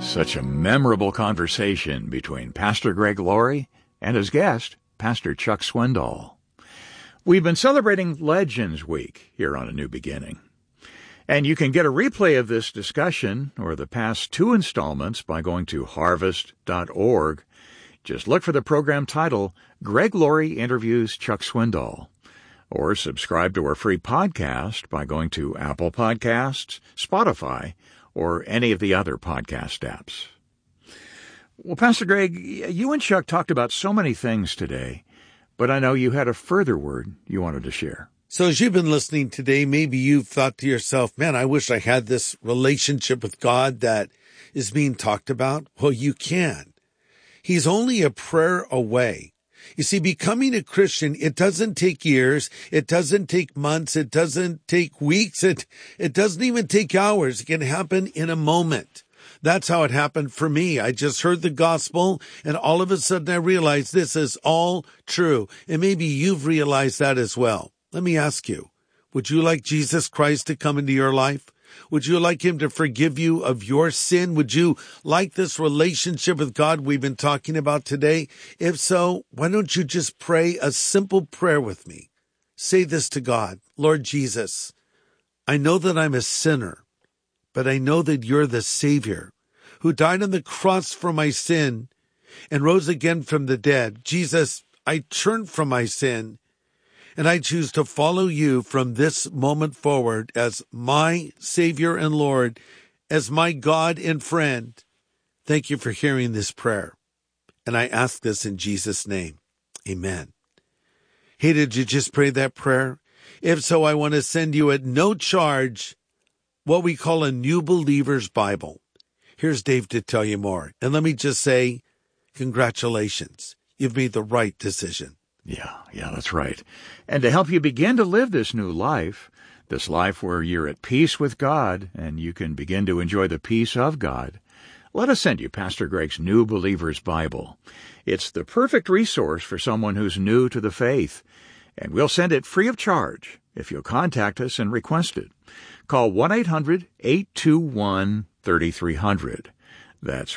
Such a memorable conversation between Pastor Greg Laurie and his guest, Pastor Chuck Swindoll. We've been celebrating Legends Week here on A New Beginning. And you can get a replay of this discussion or the past 2 installments by going to harvest.org. Just look for the program title, Greg Laurie Interviews Chuck Swindoll. Or subscribe to our free podcast by going to Apple Podcasts, Spotify, or any of the other podcast apps. Well, Pastor Greg, you and Chuck talked about so many things today, but I know you had a further word you wanted to share. So as you've been listening today, maybe you've thought to yourself, man, I wish I had this relationship with God that is being talked about. Well, you can. He's only a prayer away. You see, becoming a Christian, it doesn't take years. It doesn't take months. It doesn't take weeks. It doesn't even take hours. It can happen in a moment. That's how it happened for me. I just heard the gospel, and all of a sudden I realized this is all true. And maybe you've realized that as well. Let me ask you, would you like Jesus Christ to come into your life? Would you like him to forgive you of your sin? Would you like this relationship with God we've been talking about today? If so, why don't you just pray a simple prayer with me? Say this to God, Lord Jesus, I know that I'm a sinner, but I know that you're the Savior who died on the cross for my sin and rose again from the dead. Jesus, I turn from my sin and I choose to follow you from this moment forward as my Savior and Lord, as my God and friend. Thank you for hearing this prayer. And I ask this in Jesus' name. Amen. Hey, did you just pray that prayer? If so, I want to send you at no charge what we call a New Believer's Bible. Here's Dave to tell you more. And let me just say, congratulations. You've made the right decision. Yeah, that's right. And to help you begin to live this new life, this life where you're at peace with God and you can begin to enjoy the peace of God, let us send you Pastor Greg's New Believer's Bible. It's the perfect resource for someone who's new to the faith, and we'll send it free of charge if you'll contact us and request it. Call 1-800-821-3300. That's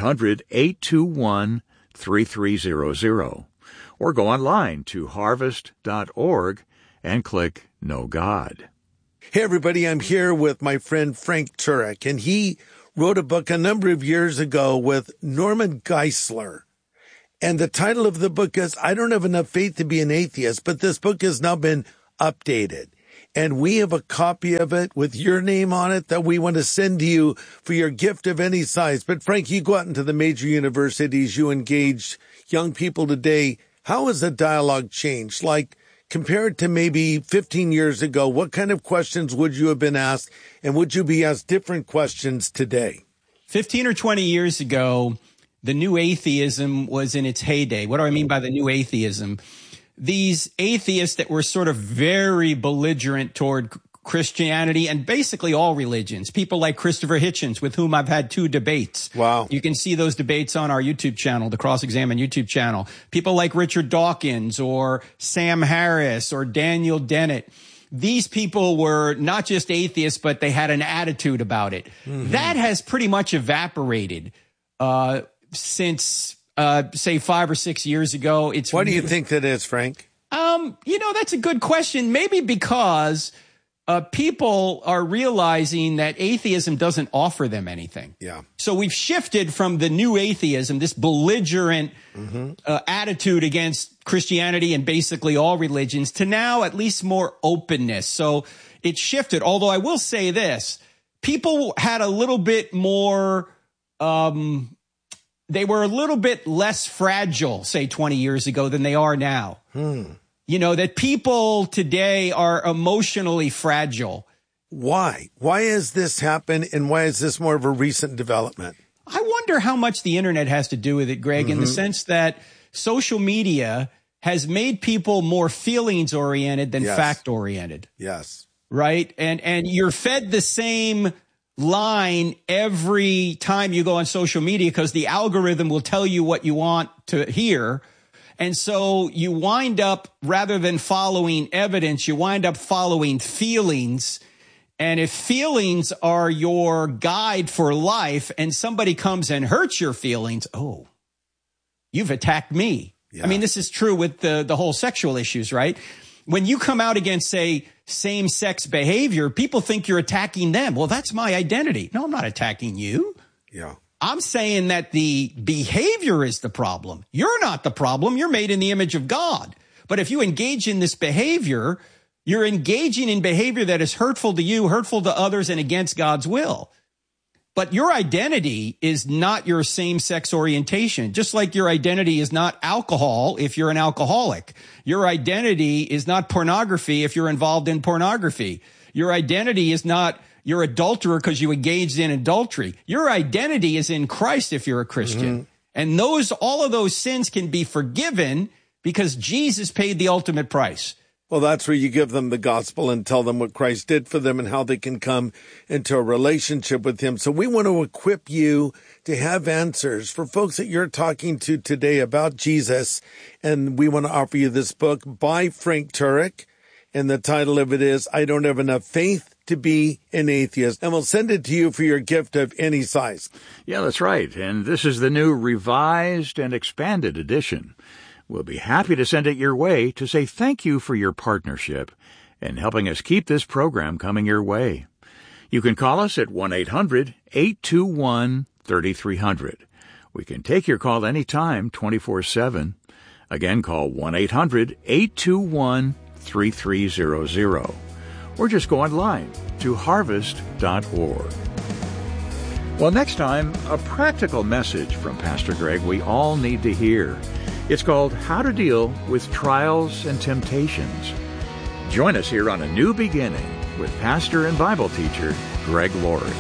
1-800-821-3300. Or go online to harvest.org and click Know God. Hey, everybody, I'm here with my friend Frank Turek, and he wrote a book a number of years ago with Norman Geisler. And the title of the book is, I Don't Have Enough Faith to Be an Atheist, but this book has now been updated. And we have a copy of it with your name on it that we want to send to you for your gift of any size. But Frank, you go out into the major universities, you engage young people today. How has the dialogue changed? Like, compared to maybe 15 years ago, what kind of questions would you have been asked, and would you be asked different questions today? 15 or 20 years ago, the new atheism was in its heyday. What do I mean by the new atheism? These atheists that were sort of very belligerent toward Christianity and basically all religions. People like Christopher Hitchens, with whom I've had 2 debates. Wow. You can see those debates on our YouTube channel, the Cross-Examine YouTube channel. People like Richard Dawkins or Sam Harris or Daniel Dennett. These people were not just atheists, but they had an attitude about it. Mm-hmm. That has pretty much evaporated since, say, 5 or 6 years ago. Why do you think that is, Frank? That's a good question. Maybe because people are realizing that atheism doesn't offer them anything. Yeah. So we've shifted from the new atheism, this belligerent attitude against Christianity and basically all religions, to now at least more openness. So it shifted. Although I will say this, people had a little bit more, they were a little bit less fragile, say 20 years ago than they are now. That people today are emotionally fragile. Why? Why has this happened, and why is this more of a recent development? I wonder how much the internet has to do with it, Greg, in the sense that social media has made people more feelings-oriented than fact-oriented. Yes. Right? And you're fed the same line every time you go on social media because the algorithm will tell you what you want to hear. And so you wind up, rather than following evidence, you wind up following feelings. And if feelings are your guide for life and somebody comes and hurts your feelings, oh, you've attacked me. Yeah. I mean, this is true with the whole sexual issues, right? When you come out against, say, same-sex behavior, people think you're attacking them. Well, that's my identity. No, I'm not attacking you. Yeah. I'm saying that the behavior is the problem. You're not the problem. You're made in the image of God. But if you engage in this behavior, you're engaging in behavior that is hurtful to you, hurtful to others, and against God's will. But your identity is not your same-sex orientation, just like your identity is not alcohol if you're an alcoholic. Your identity is not pornography if you're involved in pornography. Your identity is not you're adulterer because you engaged in adultery. Your identity is in Christ if you're a Christian. And all of those sins can be forgiven because Jesus paid the ultimate price. Well, that's where you give them the gospel and tell them what Christ did for them and how they can come into a relationship with him. So we want to equip you to have answers for folks that you're talking to today about Jesus. And we want to offer you this book by Frank Turek. And the title of it is, I Don't Have Enough Faith to Be an Atheist. And we'll send it to you for your gift of any size. Yeah, that's right. And this is the new revised and expanded edition. We'll be happy to send it your way to say thank you for your partnership and helping us keep this program coming your way. You can call us at 1-800-821-3300. We can take your call anytime, 24/7. Again, call 1-800-821-3300. Or just go online to harvest.org. Well, next time, a practical message from Pastor Greg we all need to hear. It's called How to Deal with Trials and Temptations. Join us here on A New Beginning with pastor and Bible teacher Greg Laurie.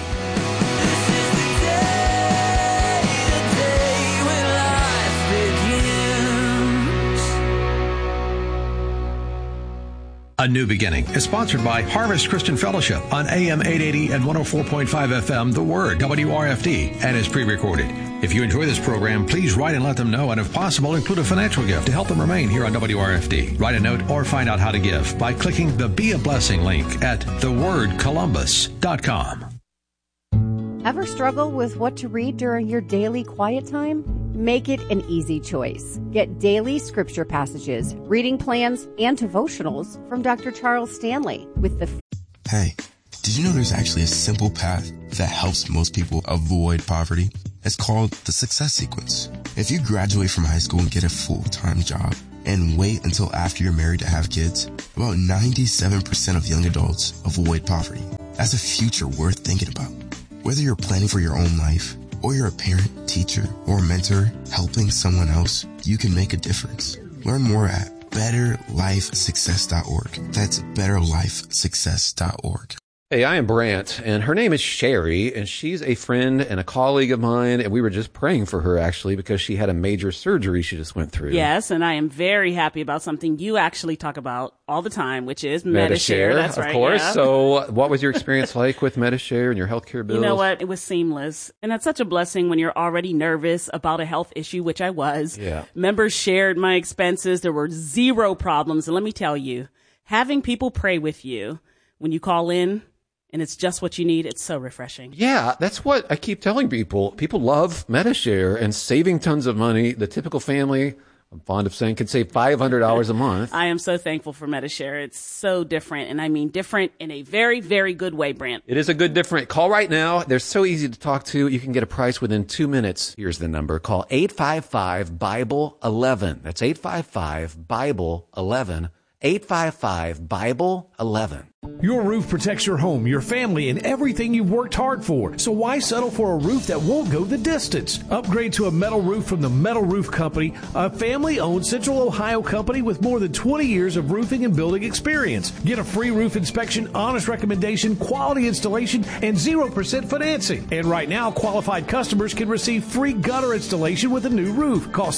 A New Beginning is sponsored by Harvest Christian Fellowship on AM 880 and 104.5 FM, The Word, WRFD, and is pre-recorded. If you enjoy this program, please write and let them know, and if possible, include a financial gift to help them remain here on WRFD. Write a note or find out how to give by clicking the Be a Blessing link at thewordcolumbus.com. Ever struggle with what to read during your daily quiet time? Make it an easy choice. Get daily scripture passages, reading plans, and devotionals from Dr. Charles Stanley with the... Hey, did you know there's actually a simple path that helps most people avoid poverty? It's called the Success Sequence. If you graduate from high school and get a full-time job and wait until after you're married to have kids, about 97% of young adults avoid poverty. That's a future worth thinking about. Whether you're planning for your own life, or you're a parent, teacher, or mentor helping someone else, you can make a difference. Learn more at betterlifesuccess.org. That's betterlifesuccess.org. Hey, I am Brant, and her name is Sherry, and she's a friend and a colleague of mine, and we were just praying for her, actually, because she had a major surgery she just went through. Yes, and I am very happy about something you actually talk about all the time, which is Medi-Share. That's right, of course. Yeah. So what was your experience like with Medi-Share and your healthcare bills? You know what? It was seamless, and that's such a blessing when you're already nervous about a health issue, which I was. Yeah. Members shared my expenses. There were zero problems, and let me tell you, having people pray with you when you call in, and it's just what you need. It's so refreshing. Yeah, that's what I keep telling people. People love Medi-Share and saving tons of money. The typical family, I'm fond of saying, can save $500 a month. I am so thankful for Medi-Share. It's so different, and I mean different in a very, very good way, Brant. It is a good different. Call right now. They're so easy to talk to. You can get a price within 2 minutes. Here's the number. Call 855-BIBLE-11. That's 855-BIBLE-11. 855-BIBLE-11. Your roof protects your home, your family, and everything you've worked hard for. So why settle for a roof that won't go the distance? Upgrade to a metal roof from the Metal Roof Company, a family-owned Central Ohio company with more than 20 years of roofing and building experience. Get a free roof inspection, honest recommendation, quality installation, and 0% financing. And right now, qualified customers can receive free gutter installation with a new roof. Call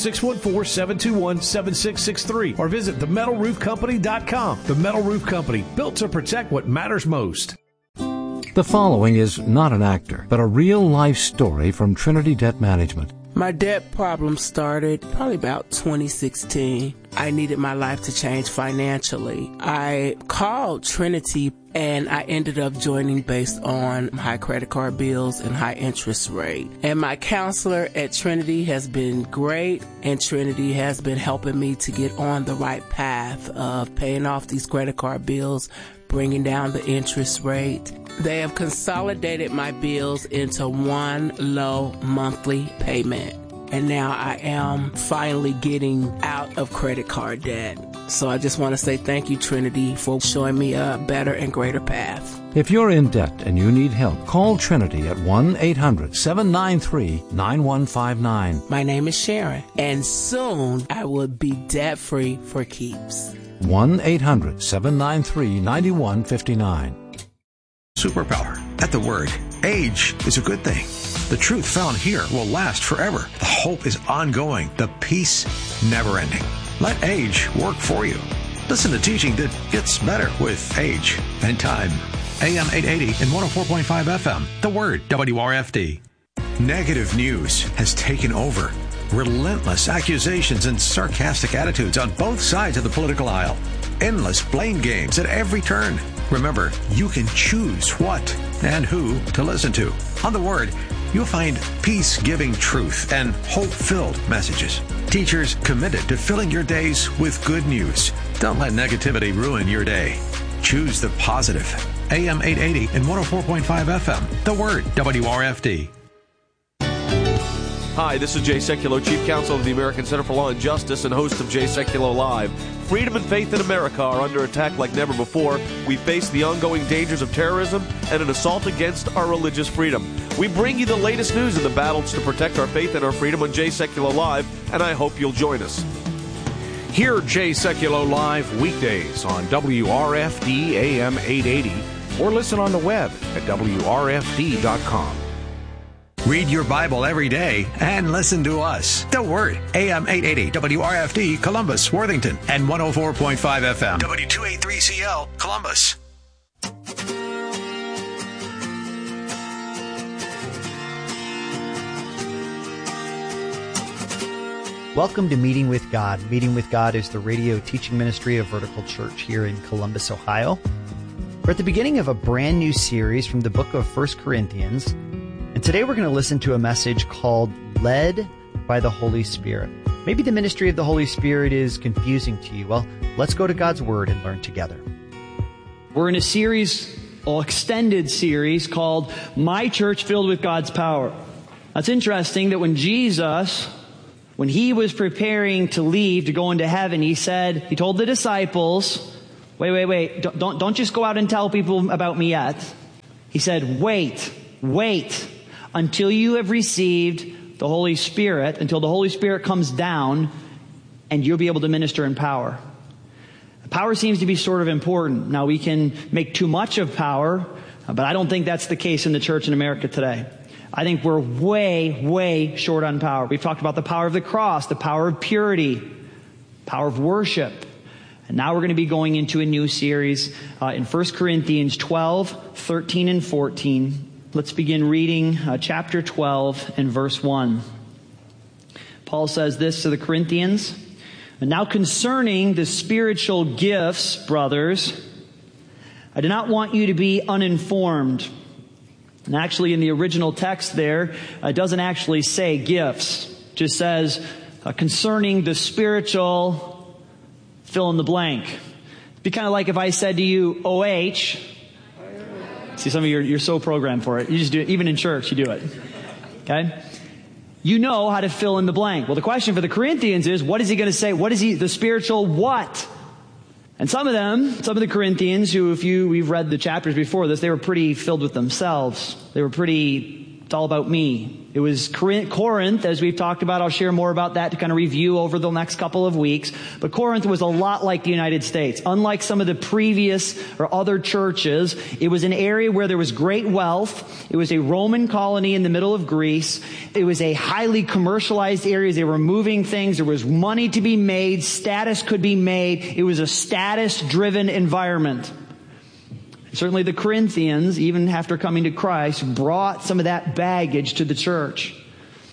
614-721-7663 or visit themetalroofcompany.com. The Metal Roof Company, built to protect what matters most. The following is not an actor, but a real-life story from Trinity Debt Management. My debt problem started probably about 2016. I needed my life to change financially. I called Trinity and I ended up joining based on high credit card bills and high interest rate. And my counselor at Trinity has been great, and Trinity has been helping me to get on the right path of paying off these credit card bills, bringing down the interest rate. They have consolidated my bills into one low monthly payment. And now I am finally getting out of credit card debt. So I just want to say thank you, Trinity, for showing me a better and greater path. If you're in debt and you need help, call Trinity at 1-800-793-9159. My name is Sharon, and soon I will be debt-free for keeps. 1-800-793-9159. Superpower. At the Word, age is a good thing. The truth found here will last forever. The hope is ongoing. The peace never-ending. Let age work for you. Listen to teaching that gets better with age and time. AM 880 and 104.5 FM. The Word, WRFD. Negative news has taken over. Relentless accusations and sarcastic attitudes on both sides of the political aisle. Endless blame games at every turn. Remember, you can choose what and who to listen to. On The Word, you'll find peace-giving truth and hope-filled messages. Teachers committed to filling your days with good news. Don't let negativity ruin your day. Choose the positive. AM 880 and 104.5 FM. The Word, WRFD. Hi, this is Jay Sekulow, Chief Counsel of the American Center for Law and Justice and host of Jay Sekulow Live. Freedom and faith in America are under attack like never before. We face the ongoing dangers of terrorism and an assault against our religious freedom. We bring you the latest news in the battles to protect our faith and our freedom on Jay Sekulow Live, and I hope you'll join us. Hear Jay Sekulow Live weekdays on WRFD AM 880 or listen on the web at WRFD.com. Read your Bible every day and listen to us. The Word, AM 880, WRFD, Columbus, Worthington, and 104.5 FM, W283CL, Columbus. Welcome to Meeting with God. Meeting with God is the radio teaching ministry of Vertical Church here in Columbus, Ohio. We're at the beginning of a brand new series from the book of 1 Corinthians. And today we're going to listen to a message called Led by the Holy Spirit. Maybe the ministry of the Holy Spirit is confusing to you. Well, let's go to God's Word and learn together. We're in a series, an extended series called My Church Filled with God's Power. That's interesting that when Jesus, when he was preparing to leave to go into heaven, he told the disciples, wait, don't just go out and tell people about me yet. He said, wait until you have received the Holy Spirit, until the Holy Spirit comes down, and you'll be able to minister in power. Power seems to be sort of important. Now, we can make too much of power, but I don't think that's the case in the church in America today. I think we're way short on power. We've talked about the power of the cross, the power of purity, power of worship. And now we're going to be going into a new series in 1 Corinthians 12, 13, and 14. Let's begin reading chapter 12 and verse 1. Paul says this to the Corinthians. And now concerning the spiritual gifts, brothers, I do not want you to be uninformed. And actually in the original text there, it doesn't actually say gifts. It just says concerning the spiritual fill in the blank. It'd be kind of like if I said to you, OH. See, some of you, you're so programmed for it. You just do it. Even in church, you do it. Okay? You know how to fill in the blank. Well, the question for the Corinthians is, what is he going to say? What is the spiritual what? And some of the Corinthians who, we've read the chapters before this, they were pretty filled with themselves. It's all about me. It was Corinth, as we've talked about. I'll share more about that to kind of review over the next couple of weeks. But Corinth was a lot like the United States. Unlike some of the previous or other churches, it was an area where there was great wealth. It was a Roman colony in the middle of Greece. It was a highly commercialized area. They were moving things. There was money to be made. Status could be made. It was a status-driven environment. Certainly the Corinthians, even after coming to Christ, brought some of that baggage to the church.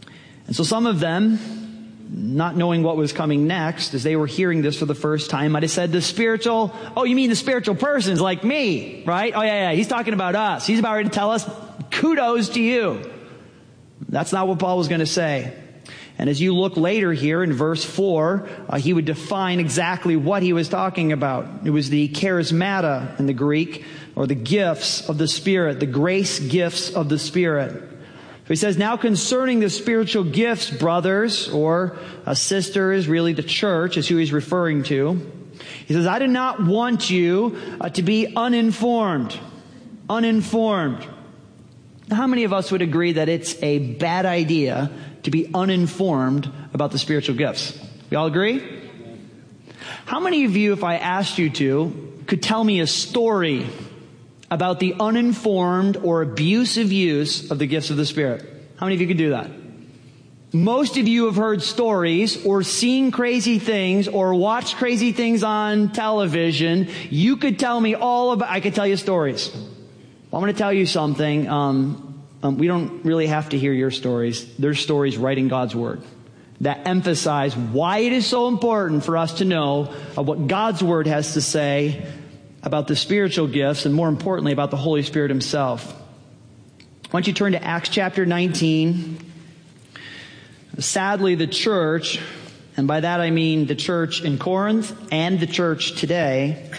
And so some of them, not knowing what was coming next, as they were hearing this for the first time, might have said, oh, you mean the spiritual persons like me, right? Oh, yeah, he's talking about us. He's about ready to tell us, kudos to you. That's not what Paul was going to say. And as you look later here in verse 4, he would define exactly what he was talking about. It was the charismata in the Greek, or the gifts of the Spirit, the grace gifts of the Spirit. He says, now concerning the spiritual gifts, brothers, or sisters, really the church is who he's referring to. He says, I do not want you to be uninformed. Uninformed. Now, how many of us would agree that it's a bad idea to be uninformed about the spiritual gifts? We all agree? How many of you, if I asked you to, could tell me a story about the uninformed or abusive use of the gifts of the Spirit? How many of you could do that? Most of you have heard stories or seen crazy things or watched crazy things on television. You could tell me I could tell you stories. I'm going to tell you something. We don't really have to hear your stories. There's stories right in God's Word that emphasize why it is so important for us to know what God's Word has to say about the spiritual gifts, and more importantly, about the Holy Spirit Himself. Why don't you turn to Acts chapter 19. Sadly, the church, and by that I mean the church in Corinth and the church today,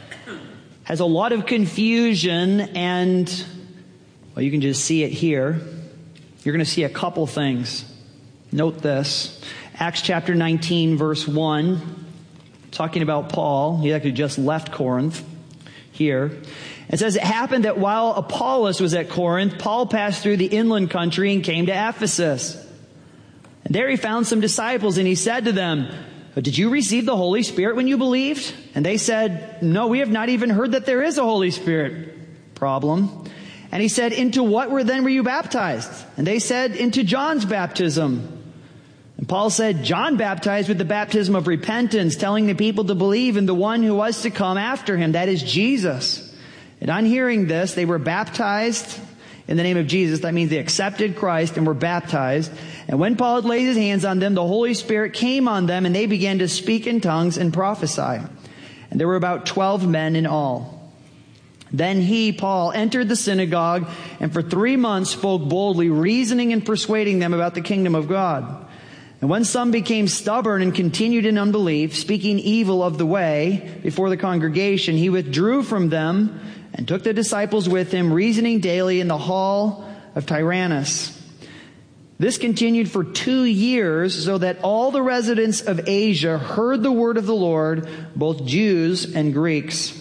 has a lot of confusion, and, well, you can just see it here. You're going to see a couple things. Note this. Acts chapter 19, verse 1, talking about Paul. He actually just left Corinth. Here. It says, it happened that while Apollos was at Corinth, Paul passed through the inland country and came to Ephesus. And there he found some disciples, and he said to them, did you receive the Holy Spirit when you believed? And they said, no, we have not even heard that there is a Holy Spirit. Problem. And he said, into what were you baptized? And they said, into John's baptism. And Paul said, John baptized with the baptism of repentance, telling the people to believe in the one who was to come after him, that is Jesus. And on hearing this, they were baptized in the name of Jesus. That means they accepted Christ and were baptized. And when Paul had laid his hands on them, the Holy Spirit came on them, and they began to speak in tongues and prophesy. And there were about 12 men in all. Then he, Paul, entered the synagogue, and for 3 months spoke boldly, reasoning and persuading them about the kingdom of God. And when some became stubborn and continued in unbelief, speaking evil of the way before the congregation, he withdrew from them and took the disciples with him, reasoning daily in the hall of Tyrannus. This continued for 2 years, so that all the residents of Asia heard the word of the Lord, both Jews and Greeks.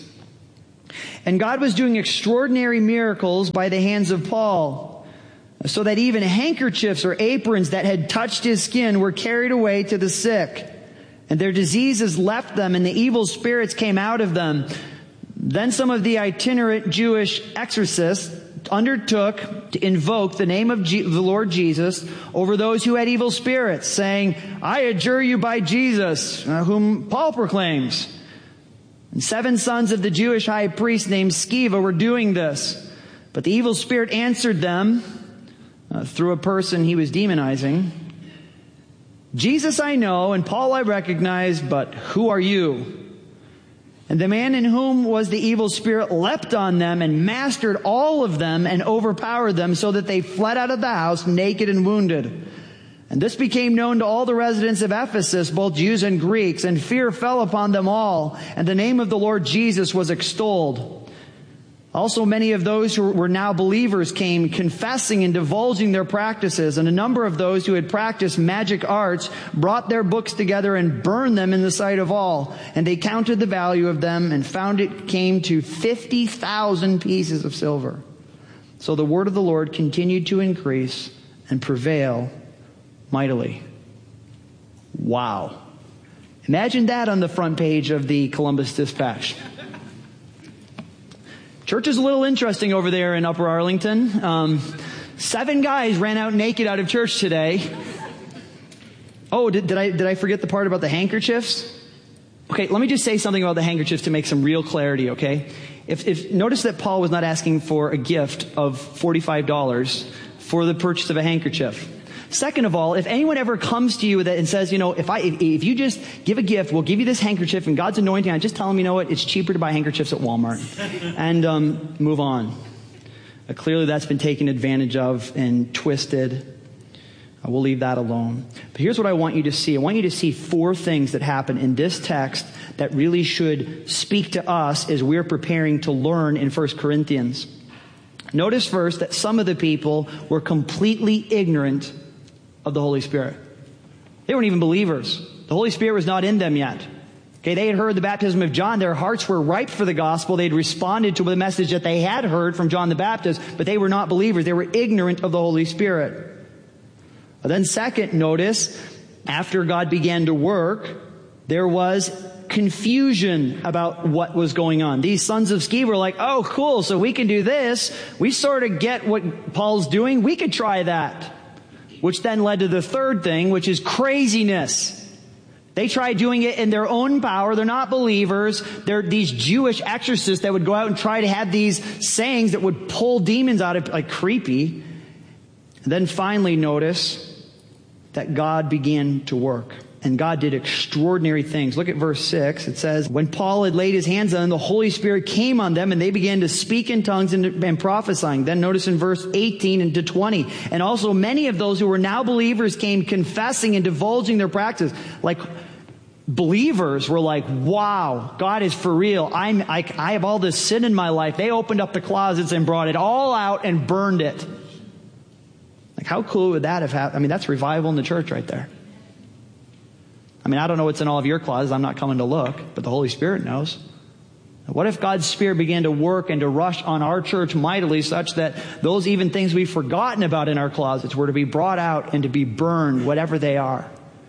And God was doing extraordinary miracles by the hands of Paul, so that even handkerchiefs or aprons that had touched his skin were carried away to the sick. And their diseases left them, and the evil spirits came out of them. Then some of the itinerant Jewish exorcists undertook to invoke the name of the Lord Jesus over those who had evil spirits, saying, I adjure you by Jesus, whom Paul proclaims. And 7 sons of the Jewish high priest named Sceva were doing this. But the evil spirit answered them through a person he was demonizing. Jesus I know, and Paul I recognize, but who are you? And the man in whom was the evil spirit leapt on them and mastered all of them and overpowered them, so that they fled out of the house naked and wounded. And this became known to all the residents of Ephesus, both Jews and Greeks, and fear fell upon them all, and the name of the Lord Jesus was extolled. Also many of those who were now believers came, confessing and divulging their practices, and a number of those who had practiced magic arts brought their books together and burned them in the sight of all. And they counted the value of them and found it came to 50,000 pieces of silver. So the word of the Lord continued to increase and prevail mightily. Wow. Imagine that on the front page of the Columbus Dispatch. Church is a little interesting over there in Upper Arlington. 7 guys ran out naked out of church today. Oh, did I forget the part about the handkerchiefs? Okay, let me just say something about the handkerchiefs to make some real clarity, okay? If notice that Paul was not asking for a gift of $45 for the purchase of a handkerchief. Second of all, if anyone ever comes to you with it and says, if you just give a gift, we'll give you this handkerchief and God's anointing, I just tell them, it's cheaper to buy handkerchiefs at Walmart and move on. Clearly that's been taken advantage of and twisted. We'll leave that alone. But here's what I want you to see. I want you to see 4 things that happen in this text that really should speak to us as we're preparing to learn in 1 Corinthians. Notice first that some of the people were completely ignorant of the Holy Spirit. They weren't even believers. The Holy Spirit was not in them yet. Okay, they had heard the baptism of John. Their hearts were ripe for the gospel. They'd responded to the message that they had heard from John the Baptist, but they were not believers. They were ignorant of the Holy Spirit. But then second, notice, after God began to work, there was confusion about what was going on. These sons of Sceva were like, oh, cool, so we can do this. We sort of get what Paul's doing. We could try that. Which then led to the third thing, which is craziness. They tried doing it in their own power. They're not believers. They're these Jewish exorcists that would go out and try to have these sayings that would pull demons out of, like, creepy. And then finally notice that God began to work. And God did extraordinary things. Look at verse 6. It says, when Paul had laid his hands on them, the Holy Spirit came on them and they began to speak in tongues and prophesying. Then notice in verse 18 and to 20. And also many of those who were now believers came confessing and divulging their practice. Like, believers were like, wow, God is for real. I have all this sin in my life. They opened up the closets and brought it all out and burned it. Like, how cool would that have happened? I mean, that's revival in the church right there. I mean, I don't know what's in all of your closets. I'm not coming to look, but the Holy Spirit knows. What if God's Spirit began to work and to rush on our church mightily such that those even things we've forgotten about in our closets were to be brought out and to be burned, whatever they are?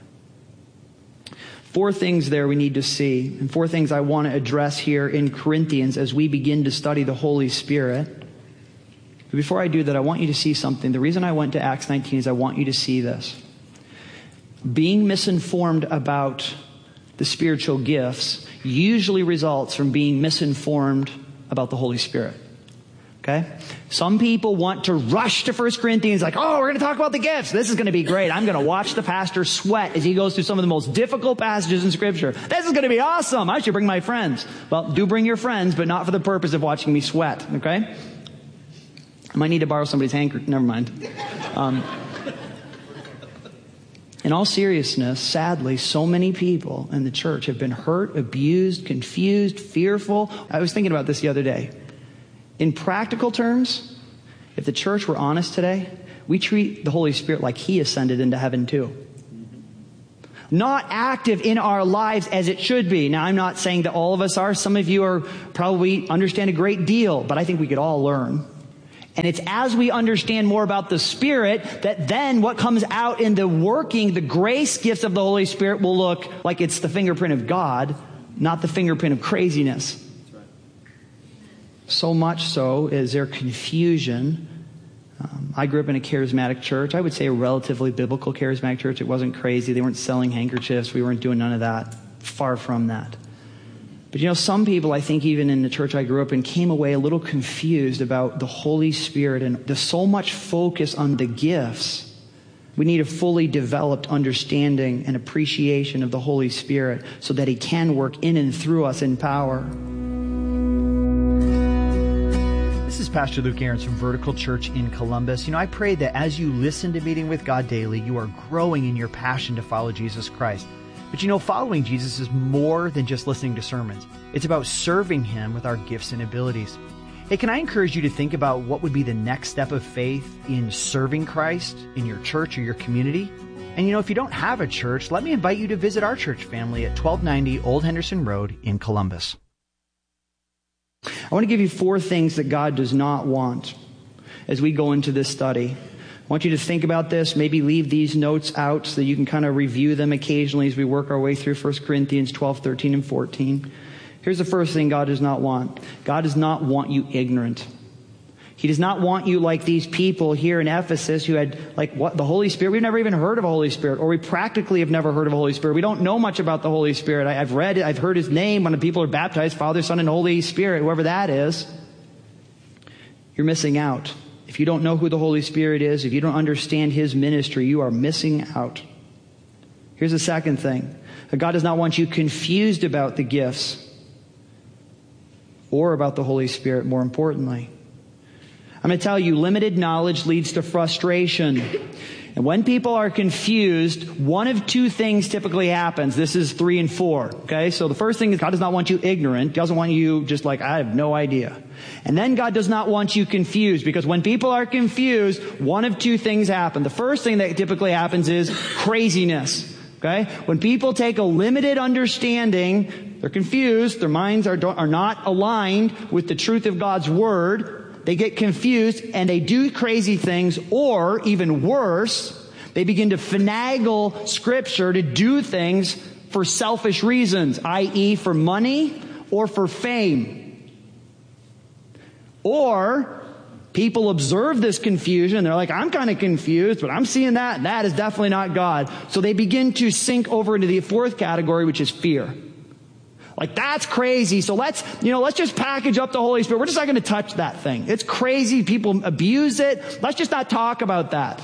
4 things there we need to see, and 4 things I want to address here in Corinthians as we begin to study the Holy Spirit. But before I do that, I want you to see something. The reason I went to Acts 19 is I want you to see this. Being misinformed about the spiritual gifts usually results from being misinformed about the Holy Spirit. Okay? Some people want to rush to 1 Corinthians like, oh, we're going to talk about the gifts. This is going to be great. I'm going to watch the pastor sweat as he goes through some of the most difficult passages in Scripture. This is going to be awesome. I should bring my friends. Well, do bring your friends, but not for the purpose of watching me sweat. Okay? I might need to borrow somebody's handkerchief. Never mind. In all seriousness, sadly, so many people in the church have been hurt, abused, confused, fearful. I was thinking about this the other day. In practical terms, if the church were honest today, we treat the Holy Spirit like He ascended into heaven too. Not active in our lives as it should be. Now, I'm not saying that all of us are. Some of you are probably understand a great deal, but I think we could all learn. And it's as we understand more about the Spirit that then what comes out in the working, the grace gifts of the Holy Spirit will look like it's the fingerprint of God, not the fingerprint of craziness. That's right. So much so is there confusion. I grew up in a charismatic church. I would say a relatively biblical charismatic church. It wasn't crazy. They weren't selling handkerchiefs. We weren't doing none of that. Far from that. But some people, I think even in the church I grew up in, came away a little confused about the Holy Spirit, and there's so much focus on the gifts. We need a fully developed understanding and appreciation of the Holy Spirit so that He can work in and through us in power. This is Pastor Luke Ahrens from Vertical Church in Columbus. I pray that as you listen to Meeting with God Daily, you are growing in your passion to follow Jesus Christ. But following Jesus is more than just listening to sermons. It's about serving Him with our gifts and abilities. Hey, can I encourage you to think about what would be the next step of faith in serving Christ in your church or your community? And if you don't have a church, let me invite you to visit our church family at 1290 Old Henderson Road in Columbus. I want to give you 4 things that God does not want as we go into this study. I want you to think about this, maybe leave these notes out so that you can kind of review them occasionally as we work our way through 1 Corinthians 12, 13, and 14. Here's the first thing God does not want. God does not want you ignorant. He does not want you like these people here in Ephesus who had, the Holy Spirit. We've never even heard of a Holy Spirit, or we practically have never heard of a Holy Spirit. We don't know much about the Holy Spirit. I've read it. I've heard His name when the people are baptized, Father, Son, and Holy Spirit, whoever that is. You're missing out If you don't know who the Holy Spirit is, if you don't understand His ministry, you are missing out. Here's the second thing. God does not want you confused about the gifts or about the Holy Spirit, more importantly. I'm going to tell you, limited knowledge leads to frustration. And when people are confused, one of two things typically happens. This is 3 and 4. Okay, so the first thing is God does not want you ignorant. He doesn't want you just like, I have no idea. And then God does not want you confused, because when people are confused, one of two things happen. The first thing that typically happens is craziness. Okay, when people take a limited understanding, they're confused, their minds are not aligned with the truth of God's Word. They get confused and they do crazy things, or even worse, they begin to finagle Scripture to do things for selfish reasons, i.e. for money or for fame. Or people observe this confusion. They're like, I'm kind of confused, but I'm seeing that, and that is definitely not God. So they begin to sink over into the fourth category, which is fear. Like, that's crazy. So let's just package up the Holy Spirit. We're just not going to touch that thing. It's crazy. People abuse it. Let's just not talk about that.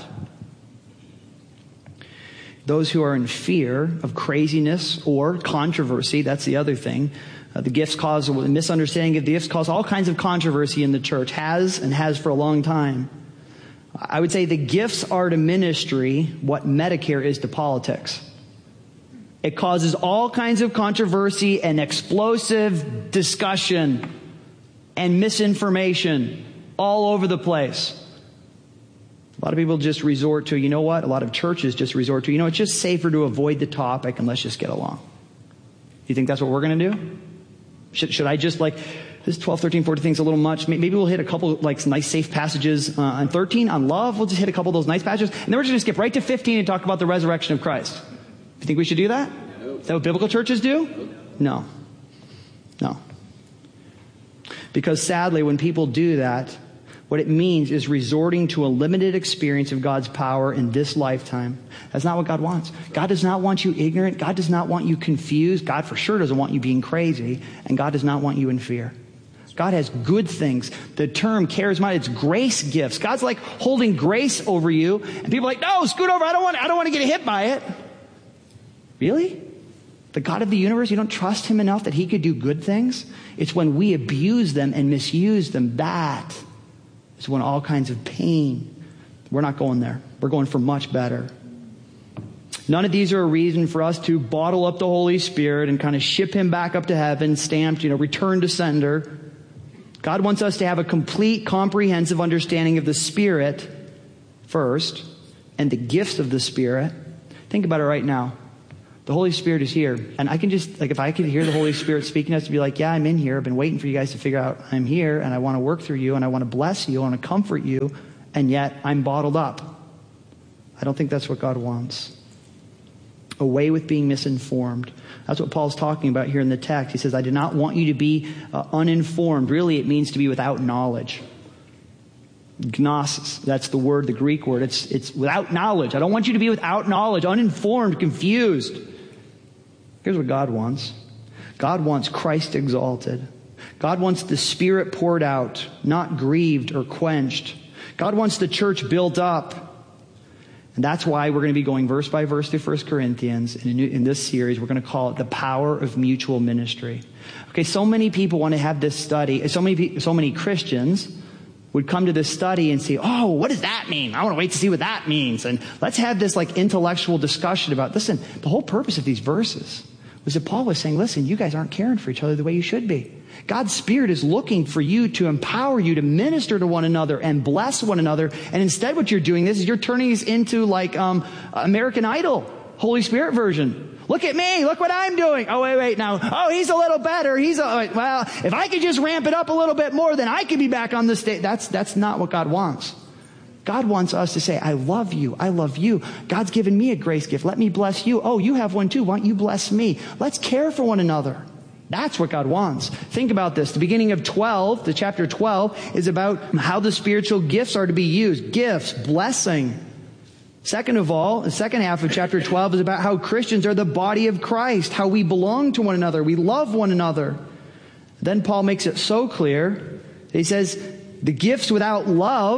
Those who are in fear of craziness or controversy, that's the other thing. The gifts cause, a misunderstanding of the gifts cause all kinds of controversy in the church. Has for a long time. I would say the gifts are to ministry what Medicare is to politics. It causes all kinds of controversy and explosive discussion and misinformation all over the place. A lot of people just resort to, you know what? A lot of churches just resort to, it's just safer to avoid the topic and let's just get along. You think that's what we're going to do? Should I just this 12, 13, 14 thing's a little much. Maybe we'll hit a couple nice safe passages on 13, on love. We'll just hit a couple of those nice passages. And then we're just going to skip right to 15 and talk about the resurrection of Christ. You think we should do that? No. Is that what biblical churches do? No. Because sadly, when people do that, what it means is resorting to a limited experience of God's power in this lifetime. That's not what God wants. God does not want you ignorant. God does not want you confused. God for sure doesn't want you being crazy. And God does not want you in fear. God has good things. The term charismatic, it's grace gifts. God's like holding grace over you. And people are like, no, scoot over. I don't want to get hit by it. Really? The God of the universe, you don't trust Him enough that He could do good things? It's when we abuse them and misuse them, that is when all kinds of pain. We're not going there. We're going for much better. None of these are a reason for us to bottle up the Holy Spirit and kind of ship Him back up to heaven, stamped, return to sender. God wants us to have a complete, comprehensive understanding of the Spirit first, and the gifts of the Spirit. Think about it right now. The Holy Spirit is here. And I can just, if I could hear the Holy Spirit speaking to us, to be like, yeah, I'm in here. I've been waiting for you guys to figure out I'm here, and I want to work through you, and I want to bless you, I want to comfort you, and yet I'm bottled up. I don't think that's what God wants. Away with being misinformed. That's what Paul's talking about here in the text. He says, I do not want you to be uninformed. Really, it means to be without knowledge. Gnosis, that's the word, the Greek word. It's without knowledge. I don't want you to be without knowledge, uninformed, confused. Here's what God wants. God wants Christ exalted. God wants the Spirit poured out, not grieved or quenched. God wants the church built up. And that's why we're going to be going verse by verse through 1 Corinthians. And in this series, we're going to call it the power of mutual ministry. Okay, so many people want to have this study. So many Christians would come to this study and say, oh, what does that mean? I want to wait to see what that means. And let's have this intellectual discussion about, listen, the whole purpose of these verses was that Paul was saying, listen, you guys aren't caring for each other the way you should be. God's Spirit is looking for you to empower you to minister to one another and bless one another. And instead what you're doing is you're turning this into American Idol, Holy Spirit version. Look at me. Look what I'm doing. Oh, wait. Now, he's a little better. Well, if I could just ramp it up a little bit more, then I could be back on the stage. That's not what God wants. God wants us to say, I love you. I love you. God's given me a grace gift. Let me bless you. Oh, you have one too. Why don't you bless me? Let's care for one another. That's what God wants. Think about this. The beginning of the chapter 12 is about how the spiritual gifts are to be used. Gifts, blessing. Second of all, the second half of chapter 12 is about how Christians are the body of Christ, how we belong to one another, we love one another. Then Paul makes it so clear, he says, the gifts without love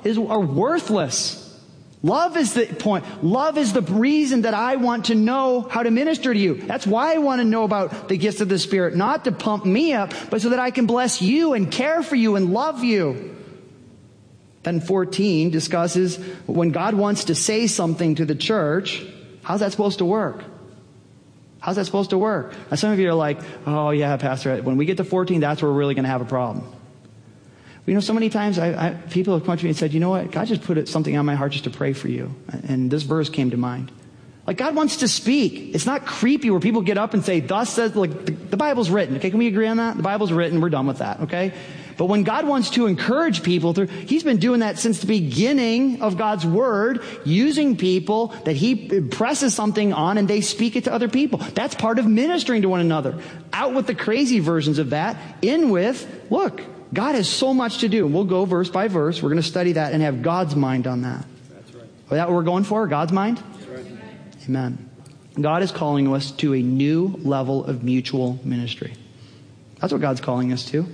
are worthless. Love is the point. Love is the reason that I want to know how to minister to you. That's why I want to know about the gifts of the Spirit, not to pump me up, but so that I can bless you and care for you and love you. Then 14 discusses when God wants to say something to the church, how's that supposed to work? How's that supposed to work? Now, some of you are like, oh yeah, Pastor, when we get to 14, that's where we're really going to have a problem. You know, so many times people have come to me and said, you know what, God just put something on my heart just to pray for you. And this verse came to mind. Like, God wants to speak. It's not creepy where people get up and say, thus says, like, the Bible's written. Okay, can we agree on that? The Bible's written. We're done with that, okay? But when God wants to encourage people, He's been doing that since the beginning of God's Word, using people that He impresses something on and they speak it to other people. That's part of ministering to one another. Out with the crazy versions of that. In with, look, God has so much to do. And we'll go verse by verse. We're going to study that and have God's mind on that. That's right. Is that what we're going for? God's mind? That's right. Amen. God is calling us to a new level of mutual ministry. That's what God's calling us to.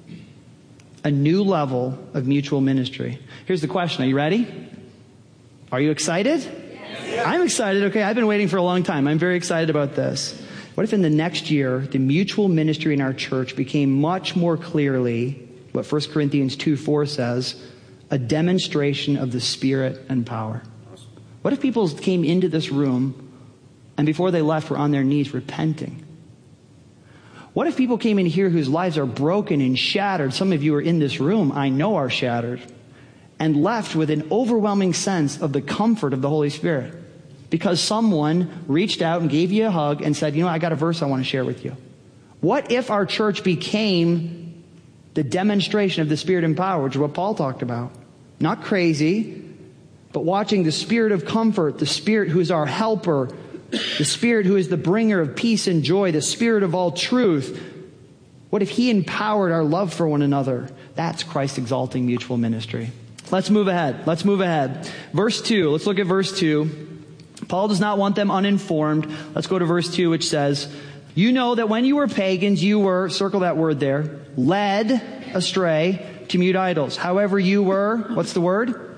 A new level of mutual ministry. Here's the question. Are you ready? Are you excited? Yes. I'm excited. Okay, I've been waiting for a long time. I'm very excited about this. What if in the next year, the mutual ministry in our church became much more clearly what 1 Corinthians 2:4 says, a demonstration of the Spirit and power? What if people came into this room and before they left were on their knees repenting? What if people came in here whose lives are broken and shattered? Some of you are in this room, I know, are shattered, and left with an overwhelming sense of the comfort of the Holy Spirit because someone reached out and gave you a hug and said, you know, I got a verse I want to share with you. What if our church became the demonstration of the Spirit and power, which is what Paul talked about? Not crazy, but watching the Spirit of comfort, the Spirit who is our helper, the Spirit who is the bringer of peace and joy, the Spirit of all truth. What if He empowered our love for one another? That's Christ exalting mutual ministry. Let's move ahead. Verse 2. Let's look at verse 2. Paul does not want them uninformed. Let's go to verse 2, which says, you know that when you were pagans, you were, circle that word there, led astray to mute idols. However, you were, what's the word?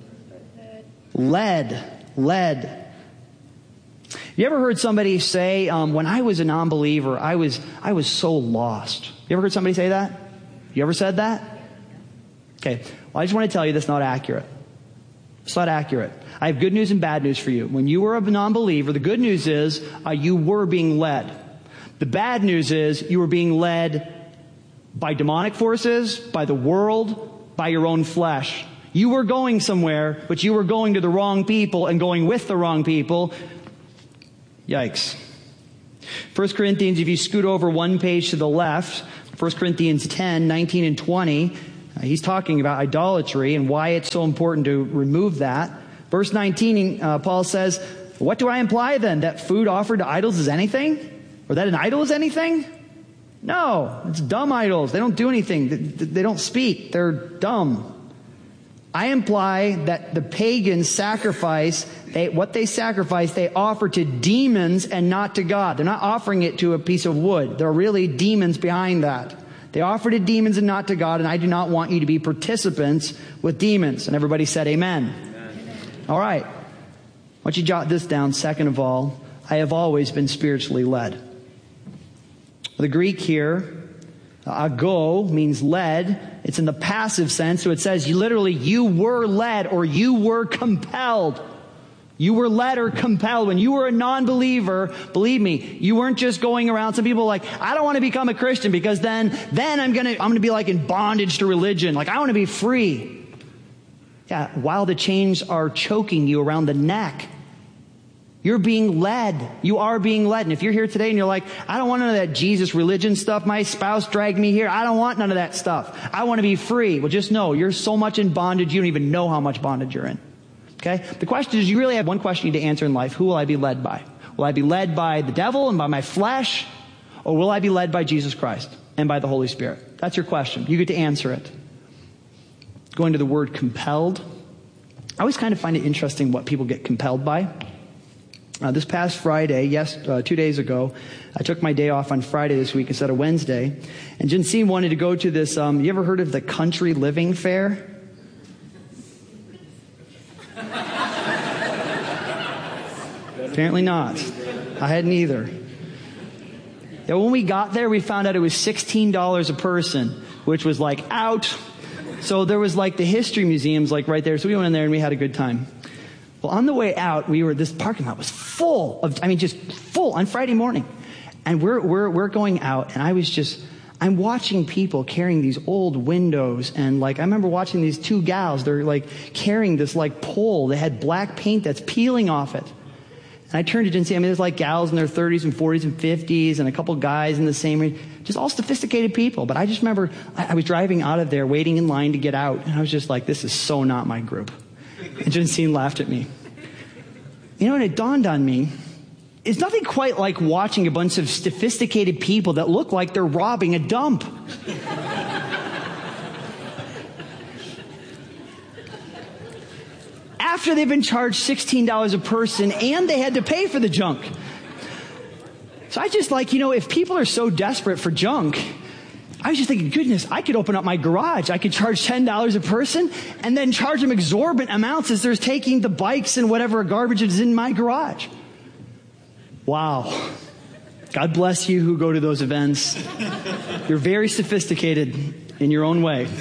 Led. You ever heard somebody say, when I was a non-believer, I was so lost? You ever heard somebody say that? You ever said that? Okay. Well, I just want to tell you that's not accurate. It's not accurate. I have good news and bad news for you. When you were a non-believer, the good news is you were being led. The bad news is you were being led by demonic forces, by the world, by your own flesh. You were going somewhere, but you were going to the wrong people and going with the wrong people. Yikes. 1 Corinthians, if you scoot over one page to the left, 1 Corinthians 10, 19 and 20, he's talking about idolatry and why it's so important to remove that. Verse 19, Paul says, what do I imply then? That food offered to idols is anything? Or that an idol is anything? No, it's dumb idols. They don't do anything. They don't speak. They're dumb. I imply that the pagans sacrifice, what they sacrifice, they offer to demons and not to God. They're not offering it to a piece of wood. There are really demons behind that. They offer to demons and not to God, and I do not want you to be participants with demons. And everybody said amen. Amen. All right. Why don't you jot this down? Second of all, I have always been spiritually led. The Greek here, ago, means led. It's in the passive sense, so it says you were led or you were compelled. You were led or compelled. When you were a non-believer, believe me, you weren't just going around. Some people are like, I don't want to become a Christian because then I'm gonna be like in bondage to religion. Like I want to be free. Yeah, while the chains are choking you around the neck. You're being led. You are being led. And if you're here today and you're like, I don't want none of that Jesus religion stuff. My spouse dragged me here. I don't want none of that stuff. I want to be free. Well, just know you're so much in bondage, you don't even know how much bondage you're in. Okay? The question is, you really have one question you need to answer in life. Who will I be led by? Will I be led by the devil and by my flesh? Or will I be led by Jesus Christ and by the Holy Spirit? That's your question. You get to answer it. Going to the word compelled. I always kind of find it interesting what people get compelled by. This past Friday, 2 days ago, I took my day off on Friday this week instead of Wednesday. And Jensine wanted to go to this, you ever heard of the Country Living Fair? Apparently not. I hadn't either. Yeah, when we got there, we found out it was $16 a person, which was like, out. So there was like the history museums like right there. So we went in there and we had a good time. Well, on the way out, this parking lot was full of, just full on Friday morning. And we're going out, and I'm watching people carrying these old windows, and I remember watching these two gals, they're carrying this pole. They had black paint that's peeling off it. And I turned to Jen and said, there's gals in their 30s and 40s and 50s, and a couple guys in the same range, just all sophisticated people. But I just remember I was driving out of there, waiting in line to get out, and I was just like, this is so not my group. And Jensine laughed at me. And it dawned on me, it's nothing quite like watching a bunch of sophisticated people that look like they're robbing a dump. After they've been charged $16 a person and they had to pay for the junk. So I just if people are so desperate for junk, I was just thinking, goodness, I could open up my garage. I could charge $10 a person and then charge them exorbitant amounts as they're taking the bikes and whatever garbage is in my garage. Wow. God bless you who go to those events. You're very sophisticated in your own way.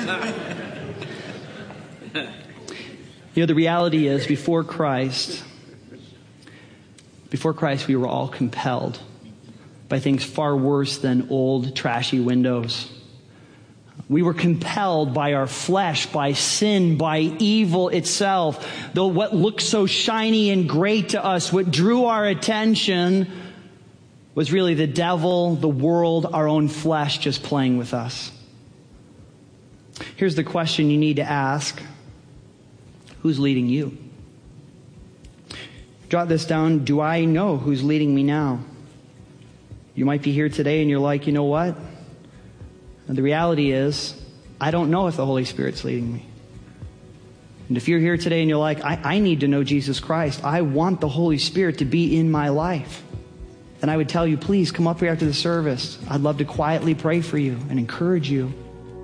The reality is before Christ, we were all compelled by things far worse than old, trashy windows. We were compelled by our flesh, by sin, by evil itself. Though what looked so shiny and great to us, what drew our attention, was really the devil, the world, our own flesh just playing with us. Here's the question you need to ask. Who's leading you? Jot this down. Do I know who's leading me now? You might be here today and you're like, you know what? And the reality is, I don't know if the Holy Spirit's leading me. And if you're here today and you're like, I need to know Jesus Christ. I want the Holy Spirit to be in my life. Then I would tell you, please come up here after the service. I'd love to quietly pray for you and encourage you.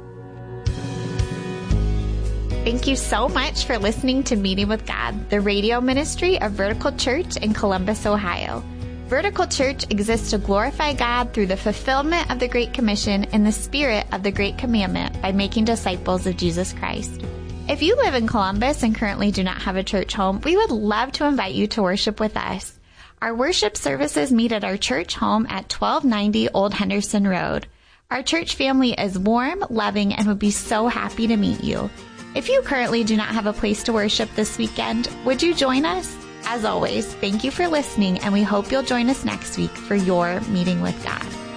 Thank you so much for listening to Meeting with God, the radio ministry of Vertical Church in Columbus, Ohio. Vertical Church exists to glorify God through the fulfillment of the Great Commission and the spirit of the Great Commandment by making disciples of Jesus Christ. If you live in Columbus and currently do not have a church home, we would love to invite you to worship with us. Our worship services meet at our church home at 1290 Old Henderson Road. Our church family is warm, loving, and would be so happy to meet you. If you currently do not have a place to worship this weekend, would you join us? As always, thank you for listening, and we hope you'll join us next week for your Meeting with God.